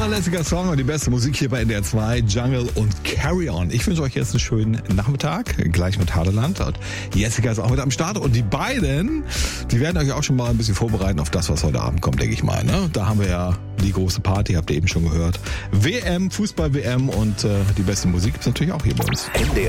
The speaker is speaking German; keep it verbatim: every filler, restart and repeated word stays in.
zuverlässiger Song und die beste Musik hier bei N D R zwei, Jungle und Carry On. Ich wünsche euch jetzt einen schönen Nachmittag, gleich mit Hadeland. Und Jessica ist auch mit am Start. Und die beiden, die werden euch auch schon mal ein bisschen vorbereiten auf das, was heute Abend kommt, denke ich mal. Ne? Da haben wir ja die große Party, habt ihr eben schon gehört. W M, Fußball-W M und äh, die beste Musik ist natürlich auch hier bei uns. N D R